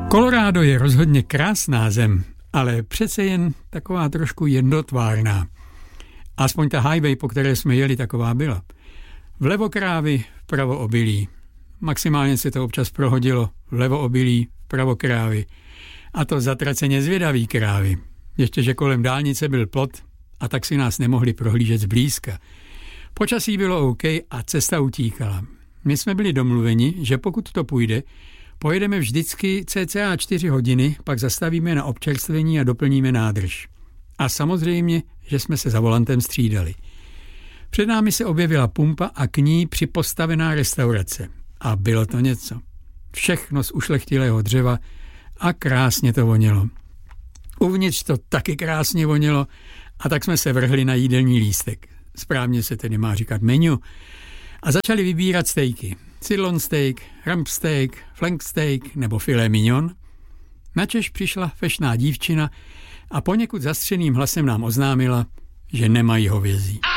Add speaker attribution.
Speaker 1: Colorado je rozhodně krásná zem, ale přece jen taková trošku jednotvárná. Aspoň ta highway, po které jsme jeli, taková byla. Vlevo krávy, vpravo obilí. Maximálně se to občas prohodilo. Vlevo obilí, vpravo krávy. A to zatraceně zvědaví krávy. Ještě, že kolem dálnice byl plot a tak si nás nemohli prohlížet zblízka. Počasí bylo OK a cesta utíkala. My jsme byli domluveni, že pokud to půjde, pojedeme vždycky cca 4 hodiny, pak zastavíme na občerstvení a doplníme nádrž. A samozřejmě, že jsme se za volantem střídali. Před námi se objevila pumpa a k ní připostavená restaurace. A bylo to něco. Všechno z ušlechtilého dřeva a krásně to vonilo. Uvnitř to taky krásně vonilo a tak jsme se vrhli na jídelní lístek. Správně se tedy má říkat menu. A začali vybírat stejky. Sirloin steak, rump steak, flank steak nebo filet mignon. Načež přišla fešná dívčina a poněkud zastřeným hlasem nám oznámila, že nemají hovězí.